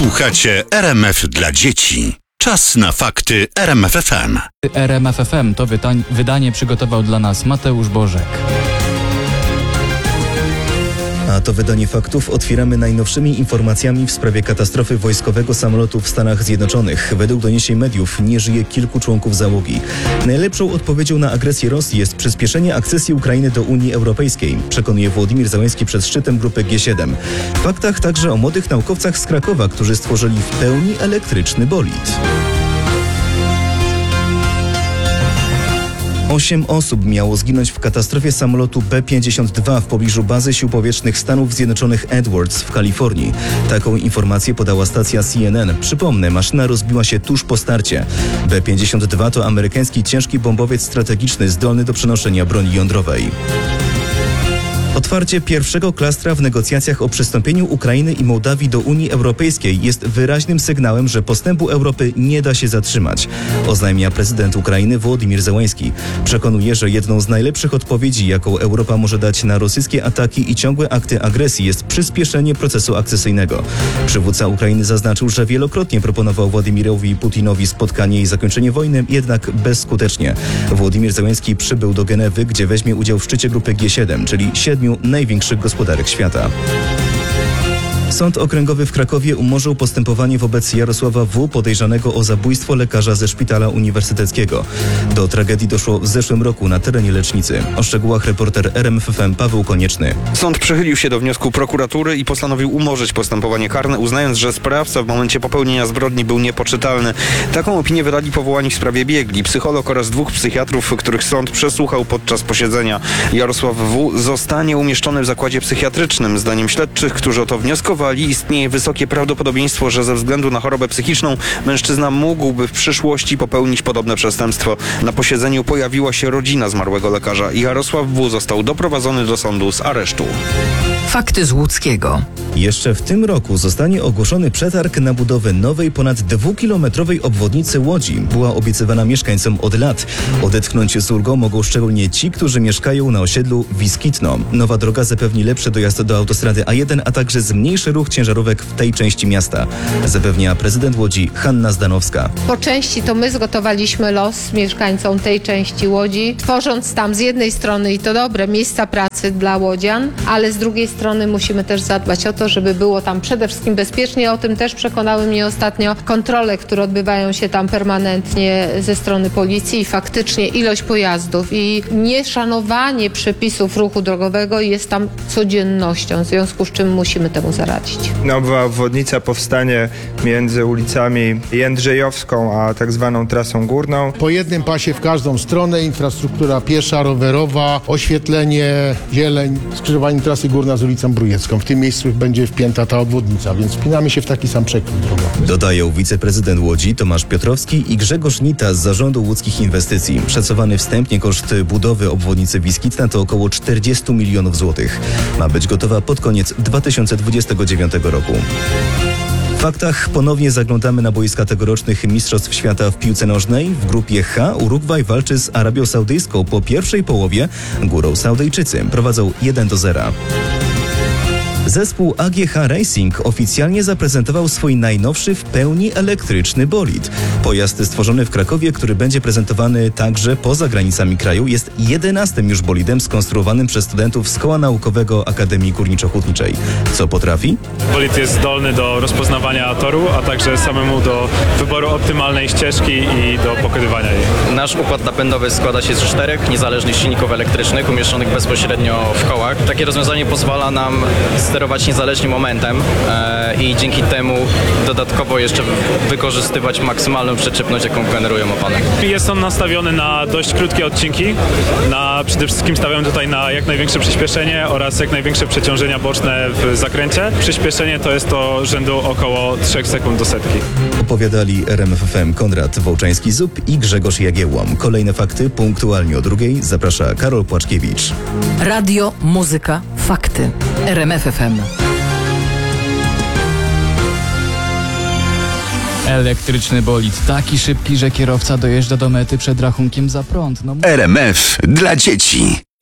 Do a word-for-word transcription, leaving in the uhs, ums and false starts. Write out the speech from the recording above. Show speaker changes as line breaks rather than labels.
Słuchacie R M F dla dzieci. Czas na fakty R M F F M.
R M F F M to wydań, wydanie przygotował dla nas Mateusz Bożek.
A to wydanie faktów otwieramy najnowszymi informacjami w sprawie katastrofy wojskowego samolotu w Stanach Zjednoczonych. Według doniesień mediów nie żyje kilku członków załogi. Najlepszą odpowiedzią na agresję Rosji jest przyspieszenie akcesji Ukrainy do Unii Europejskiej, przekonuje Wołodymyr Zełenski przed szczytem grupy G siedem. W faktach także o młodych naukowcach z Krakowa, którzy stworzyli w pełni elektryczny bolid. Osiem osób miało zginąć w katastrofie samolotu B pięćdziesiąt dwa w pobliżu bazy sił powietrznych Stanów Zjednoczonych Edwards w Kalifornii. Taką informację podała stacja C N N. Przypomnę, maszyna rozbiła się tuż po starcie. B pięćdziesiąt dwa to amerykański ciężki bombowiec strategiczny zdolny do przenoszenia broni jądrowej. Otwarcie pierwszego klastra w negocjacjach o przystąpieniu Ukrainy i Mołdawii do Unii Europejskiej jest wyraźnym sygnałem, że postępu Europy nie da się zatrzymać, oznajmia prezydent Ukrainy Wołodymyr Zełenski. Przekonuje, że jedną z najlepszych odpowiedzi, jaką Europa może dać na rosyjskie ataki i ciągłe akty agresji, jest przyspieszenie procesu akcesyjnego. Przywódca Ukrainy zaznaczył, że wielokrotnie proponował Władimirowi Putinowi spotkanie i zakończenie wojny, jednak bezskutecznie. Wołodymyr Zełenski przybył do Genewy, gdzie weźmie udział w szczycie grupy G siedem, czyli siedmiu największych gospodarek świata. Sąd Okręgowy w Krakowie umorzył postępowanie wobec Jarosława W., podejrzanego o zabójstwo lekarza ze szpitala uniwersyteckiego. Do tragedii doszło w zeszłym roku na terenie lecznicy. O szczegółach reporter R M F F M Paweł Konieczny.
Sąd przychylił się do wniosku prokuratury i postanowił umorzyć postępowanie karne, uznając, że sprawca w momencie popełnienia zbrodni był niepoczytalny. Taką opinię wydali powołani w sprawie biegli, psycholog oraz dwóch psychiatrów, których sąd przesłuchał podczas posiedzenia. Jarosław W. zostanie umieszczony w zakładzie psychiatrycznym. Zdaniem śledczych, którzy o to wnioskowali, istnieje wysokie prawdopodobieństwo, że ze względu na chorobę psychiczną mężczyzna mógłby w przyszłości popełnić podobne przestępstwo. Na posiedzeniu pojawiła się rodzina zmarłego lekarza i Jarosław W. został doprowadzony do sądu z aresztu.
Fakty z Łódzkiego.
Jeszcze w tym roku zostanie ogłoszony przetarg na budowę nowej, ponad dwukilometrowej obwodnicy Łodzi. Była obiecywana mieszkańcom od lat. Odetchnąć z ulgą mogą szczególnie ci, którzy mieszkają na osiedlu Wiskitno. Nowa droga zapewni lepszy dojazd do autostrady A jeden, a także zmniejszy ruch ciężarówek w tej części miasta, zapewnia prezydent Łodzi Hanna Zdanowska.
Po części to my zgotowaliśmy los mieszkańcom tej części Łodzi, tworząc tam z jednej strony, i to dobre, miejsca pracy dla łodzian, ale z drugiej strony musimy też zadbać o to, żeby było tam przede wszystkim bezpiecznie. O tym też przekonały mnie ostatnio kontrole, które odbywają się tam permanentnie ze strony policji i faktycznie ilość pojazdów i nieszanowanie przepisów ruchu drogowego jest tam codziennością, w związku z czym musimy temu zaradzić.
Nowa obwodnica powstanie między ulicami Jędrzejowską a tak zwaną trasą górną.
Po jednym pasie w każdą stronę, infrastruktura piesza, rowerowa, oświetlenie, zieleń, skrzyżowanie trasy górna z ulicą Brujecką. W tym miejscu będzie wpięta ta obwodnica, więc wpinamy się w taki sam przekrój drogowy.
Dodają wiceprezydent Łodzi Tomasz Piotrowski i Grzegorz Nita z Zarządu Łódzkich Inwestycji. Szacowany wstępnie koszt budowy obwodnicy Wiskitna to około czterdzieści milionów złotych. Ma być gotowa pod koniec dwa tysiące dwudziestego dziewiątego roku. W faktach ponownie zaglądamy na boiska tegorocznych Mistrzostw Świata w piłce nożnej. W grupie H Urugwaj walczy z Arabią Saudyjską. Po pierwszej połowie górą Saudyjczycy prowadzą jeden do zera. Zespół A G H Racing oficjalnie zaprezentował swój najnowszy w pełni elektryczny bolid. Pojazd stworzony w Krakowie, który będzie prezentowany także poza granicami kraju, jest jedenastym już bolidem skonstruowanym przez studentów z Koła Naukowego Akademii Górniczo-Hutniczej. Co potrafi?
Bolid jest zdolny do rozpoznawania toru, a także samemu do wyboru optymalnej ścieżki i do pokonywania jej.
Nasz układ napędowy składa się z czterech niezależnych silników elektrycznych umieszczonych bezpośrednio w kołach. Takie rozwiązanie pozwala nam sterować niezależnie momentem e, i dzięki temu dodatkowo jeszcze wykorzystywać maksymalną przyczepność, jaką generują opony.
Jest on nastawiony na dość krótkie odcinki. Na, przede wszystkim stawiam tutaj na jak największe przyspieszenie oraz jak największe przeciążenia boczne w zakręcie. Przyspieszenie to jest to rzędu około trzech sekund do setki.
Opowiadali R M F F M Konrad Wołczański-Zub i Grzegorz Jagiełłom. Kolejne fakty punktualnie o drugiej zaprasza Karol Płaczkiewicz.
Radio, muzyka, fakty. R M F F M.
Elektryczny bolid, taki szybki, że kierowca dojeżdża do mety przed rachunkiem za prąd. No...
R M F dla dzieci.